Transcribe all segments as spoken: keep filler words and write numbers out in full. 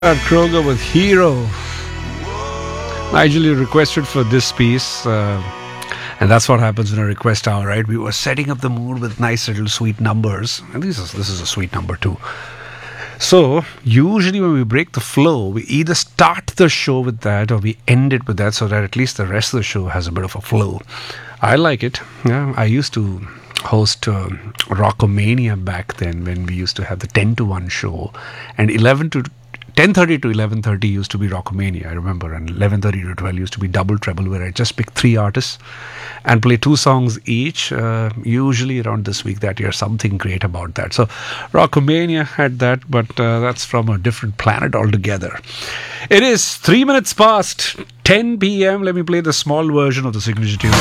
At Kroger with Hero. Nigel, you requested for this piece, uh, and that's what happens in a request hour, right? We were setting up the mood with nice little sweet numbers, and this is this is a sweet number too. So usually when we break the flow, we either start the show with that or we end it with that, so that at least the rest of the show has a bit of a flow. I like it. Yeah, I used to host uh, Rockomania back then when we used to have the ten to one show, and eleven to ten thirty to eleven thirty used to be Rockomania, I remember, and eleven thirty to twelve used to be Double Treble, where I just pick three artists and play two songs each, uh, usually around this week, that year. Something great about that. So Rockomania had that, but uh, that's from a different planet altogether. It is three minutes past ten p.m. Let me play the small version of the signature tune.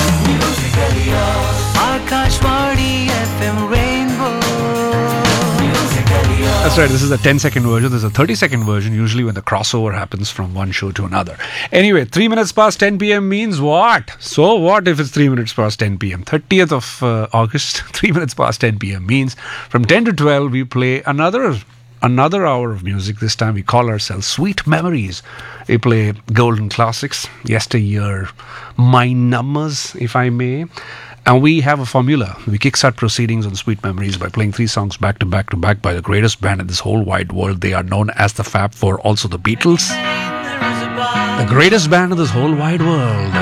Akashvani F M Rainbow. That's right, this is the ten second version. There's a thirty second version, usually when the crossover happens from one show to another. Anyway, three minutes past ten p.m. means what? So what if it's three minutes past ten p.m.? thirtieth of uh, August, three minutes past ten p.m. means from ten to twelve we play another another hour of music. This time we call ourselves Sweet Memories. We play golden classics, yesteryear, my numbers, if I may. And we have a formula. We kickstart proceedings on Sweet Memories by playing three songs back to back to back by the greatest band in this whole wide world. They are known as the Fab Four, also the Beatles. The greatest band in this whole wide world.